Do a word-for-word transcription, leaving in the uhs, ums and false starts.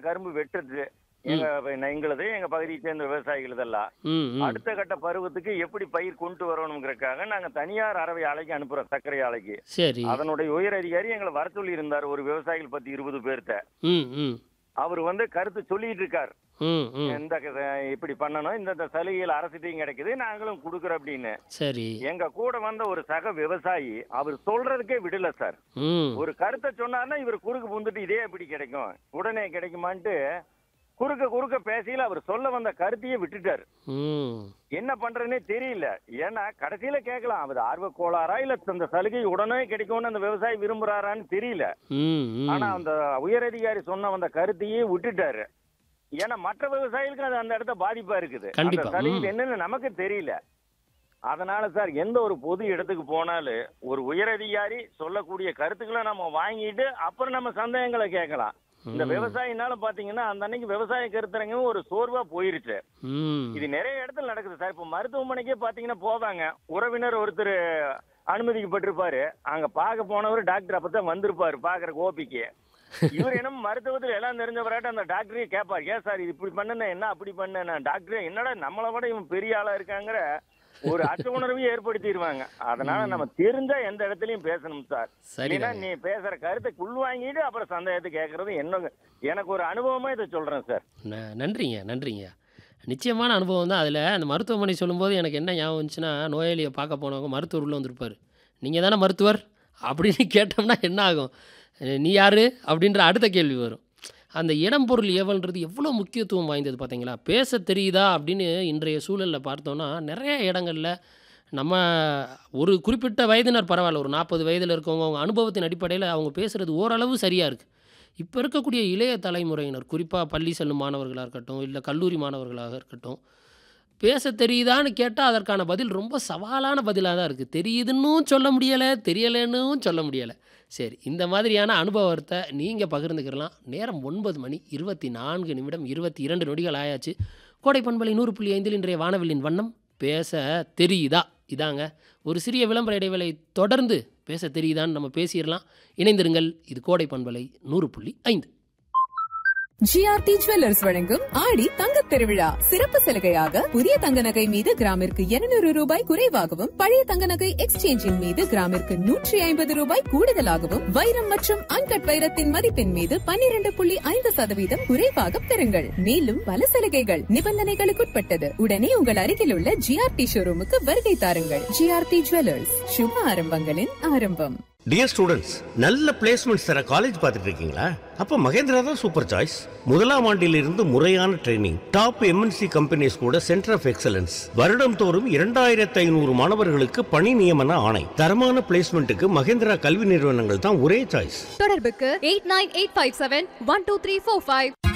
கரும்பு வெட்டுறது எங்க எங்களது எங்க பகுதியை சேர்ந்த விவசாயிகள் எல்லாம் அடுத்த கட்ட பருவத்துக்கு எப்படி பயிர் கொண்டு வரணுங்கிறதுக்காக நாங்க தனியார் அரவை ஆலைக்கு அனுப்புறோம், சர்க்கரை ஆலைக்கு. சரி. அதனுடைய உயர் அதிகாரி எங்களை வர சொல்லி இருந்தார், ஒரு விவசாயிகள் பத்தி இருபது பேர்த்த. அவர் வந்து கருத்து சொல்லிட்டு இருக்காரு, இந்த இப்படி பண்ணணும், இந்த சலுகைகள் அரசுட்டையும் கிடைக்குது, நாங்களும் கொடுக்குறோம் அப்படின்னு. சரி. எங்க கூட வந்த ஒரு சக விவசாயி அவர் சொல்றதுக்கே விடல சார். ஒரு கருத்தை சொன்னார்னா இவர் குறுக்கு புந்துட்டு இதே எப்படி கிடைக்கும், உடனே கிடைக்குமான்ட்டு குறுக்க குறுக்க பேசையில அவர் சொல்ல வந்த கருத்தையே விட்டுட்டாரு. என்ன பண்றதுன்னே தெரியல. ஏன்னா கடைசியில கேட்கலாம், அவர் ஆர்வ கோளாறா இல்ல அந்த சலுகை உடனே கிடைக்கும்னு அந்த விவசாயி விரும்புறாரான்னு தெரியல. ஆனா அந்த உயரதிகாரி சொன்ன வந்த கருத்தையே விட்டுட்டாரு. ஏன்னா மற்ற விவசாயிகளுக்கு அது அந்த இடத்த பாதிப்பா இருக்குது. அந்த சலுகை என்னன்னு நமக்கு தெரியல. அதனால சார் எந்த ஒரு பொது இடத்துக்கு போனாலும் ஒரு உயரதிகாரி சொல்லக்கூடிய கருத்துக்களை நம்ம வாங்கிட்டு அப்புறம் நம்ம சந்தேகங்களை கேட்கலாம். இந்த விவசாயினால பாத்தீங்கன்னா அந்த அன்னைக்கு விவசாய கருத்தரங்க ஒரு சோர்வா போயிருச்சு. இது நிறைய இடத்துல நடக்குது சார். இப்ப மருத்துவமனைக்கே பாத்தீங்கன்னா போவாங்க, உறவினர் ஒருத்தர் அனுமதிக்கப்பட்டிருப்பாரு, அங்க பாக்க போனவர் டாக்டர் அப்பதான் வந்திருப்பாரு பாக்குற ஓபிக்கு. இவர் என்ன மருத்துவத்தில் எல்லாம் தெரிஞ்சவராட்ட அந்த டாக்டரையே கேட்பாரு, ஏன் சார் இது இப்படி பண்ண என்ன அப்படி பண்ண, டாக்டர் என்னடா நம்மளை விட இவன் பெரிய ஆளா இருக்காங்கிற ஒரு அச்ச உணர்வையும் ஏற்படுத்திடுவாங்க. அதனால நம்ம தெரிஞ்சா எந்த இடத்துலயும் பேசணும் சார். சரினா நீ பேசுற கருத்தை குள் வாங்கிட்டு அப்புறம் சந்தேகத்தை கேட்கறது என்ன எனக்கு ஒரு அனுபவமா இதை சொல்றேன் சார். நன்றிங்க நன்றிங்க. நிச்சயமான அனுபவம் தான். அதில் அந்த மருத்துவமனை சொல்லும்போது எனக்கு என்ன ஞாபகம் வந்துச்சுன்னா, நோயாளியை பார்க்க போனவங்க மருத்துவர் உள்ள வந்திருப்பார். நீங்கள் தானே மருத்துவர் அப்படின்னு கேட்டோம்னா என்ன ஆகும், நீ யார் அப்படின்ற அடுத்த கேள்வி வரும். அந்த இடம் பொருள் ஏவல்ன்றது எவ்வளோ முக்கியத்துவம் வாய்ந்தது பார்த்தீங்களா. பேச தெரியுதா அப்படின்னு இன்றைய சூழலில் பார்த்தோன்னா நிறைய இடங்களில் நம்ம ஒரு குறிப்பிட்ட வயதினர் பரவாயில்ல, ஒரு நாற்பது வயதில் இருக்கவங்க அவங்க அனுபவத்தின் அடிப்படையில் அவங்க பேசுகிறது ஓரளவு சரியாக இருக்குது. இப்போ இருக்கக்கூடிய இளைய தலைமுறையினர், குறிப்பாக பள்ளி செல்லும் மாணவர்களாக இருக்கட்டும் இல்லை கல்லூரி மாணவர்களாக இருக்கட்டும், பேச தெரியுதான்னு கேட்டால் அதற்கான பதில் ரொம்ப சவாலான பதிலாக தான் இருக்குது. தெரியுதுன்னு சொல்ல முடியலை, தெரியலைன்னு சொல்ல முடியலை. சரி, இந்த மாதிரியான அனுபவத்தை நீங்கள் பகிர்ந்துக்கிறலாம். நேரம் ஒன்பது மணி இருபத்தி நான்கு நிமிடம் இருபத்தி இரண்டு நொடிகள் ஆயாச்சு. கோடை பண்பலை நூறு புள்ளி ஐந்தில் இன்றைய வானவில்லின் வண்ணம் பேச தெரியுதா. இதாங்க ஒரு சிறிய விளம்பர இடைவேளை தொடர்ந்து பேச தெரியுதான்னு நம்ம பேசிடலாம். இணைந்திருங்கள். இது கோடை பண்பலை நூறு புள்ளி ஐந்து. ஜிஆர்டி ஜுவல்லர்ஸ் வழங்கும் ஆடி தங்கத் திருவிழா சிறப்பு சலுகையாக புதிய தங்க நகை மீது கிராமிற்கு இருநூறு ரூபாய் குறைவாகவும், பழைய தங்க நகை எக்ஸ்சேஞ்சின் மீது கிராமிற்கு நூற்றி ஐம்பது ரூபாய் கூடுதலாகவும், வைரம் மற்றும் அன்கட் வைரத்தின் மதிப்பின் மீது பன்னிரண்டு புள்ளி ஐந்து சதவீதம் குறைவாக பெறுங்கள். மேலும் பல சலுகைகள் நிபந்தனைகளுக்குட்பட்டது. உடனே உங்கள் அருகில் உள்ள ஜிஆர்டி ஷோரூமுக்கு வருகை தாருங்கள். ஜிஆர்டி ஜுவல்லர்ஸ், சுப ஆரம்பங்களின் ஆரம்பம். டியர் ஸ்டூடெண்ட்ஸ், நல்ல பிளேஸ்மெண்ட்ஸ் தர காலேஜ் பார்த்துட்டு இருக்கீங்களா? அப்ப மகேந்திரா தான் சூப்பர் சாய்ஸ். முதலாம் ஆண்டிலிருந்து முறையான ட்ரைனிங், டாப் எம்என்சி கம்பெனிஸ் கூட சென்டர் ஆஃப் எக்ஸலன்ஸ், வருடம் தோறும் இரண்டாயிரத்தி ஐநூறு மாணவர்களுக்கு பணி நியமன ஆணை. தரமான பிளேஸ்மெண்ட்டுக்கு மகேந்திரா கல்வி நிறுவனங்கள் தான் ஒரே சாய்ஸ். தொடர்புக்கு eight nine eight five seven one two three four five.